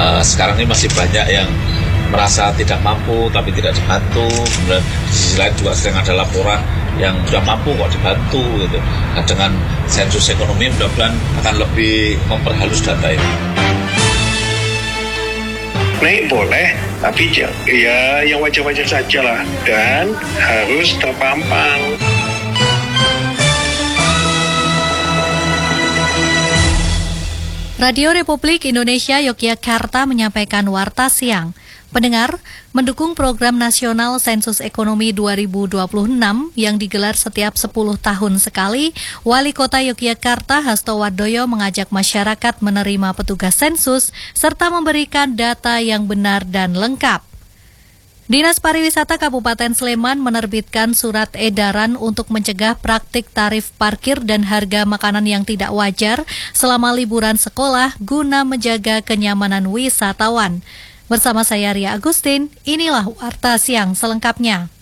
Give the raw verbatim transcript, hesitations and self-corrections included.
uh, sekarang ini masih banyak yang merasa tidak mampu tapi tidak dibantu. Kemudian di sisi lain juga sering ada laporan yang sudah mampu kok dibantu gitu. Nah, dengan sensus ekonomi mudah-mudahan akan lebih memperhalus data ini. Naik boleh, tapi ya yang wajar-wajar saja lah, dan harus terpampang. Radio Republik Indonesia Yogyakarta menyampaikan warta siang. Pendengar, mendukung program nasional Sensus Ekonomi dua ribu dua puluh enam yang digelar setiap sepuluh tahun sekali, Wali Kota Yogyakarta Hasto Wardoyo mengajak masyarakat menerima petugas sensus serta memberikan data yang benar dan lengkap. Dinas Pariwisata Kabupaten Sleman menerbitkan surat edaran untuk mencegah praktik tarif parkir dan harga makanan yang tidak wajar selama liburan sekolah guna menjaga kenyamanan wisatawan. Bersama saya Ria Agustin, inilah Warta Siang selengkapnya.